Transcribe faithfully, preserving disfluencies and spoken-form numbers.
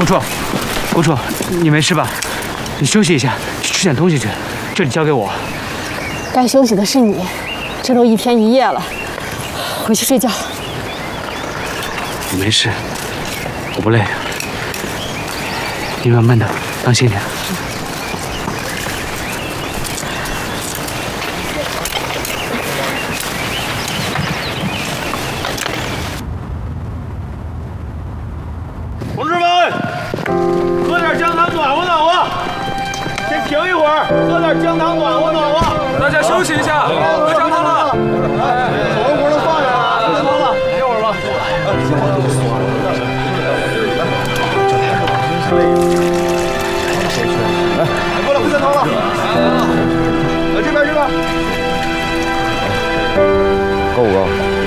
顾处，顾处，你没事吧？你休息一下，去吃点东西去。这里交给我。 该休息的是你，这都一天一夜了，回去睡觉。 我没事，我不累。你慢慢的，当心点。 同志们，喝点姜汤暖和暖和。先停一会儿，喝点姜汤暖和暖和。 大家休息一下，喝姜汤了。 手活都放下了，喝姜汤了，歇会儿吧。来，过来喝姜汤了。来这边这边。 够不够？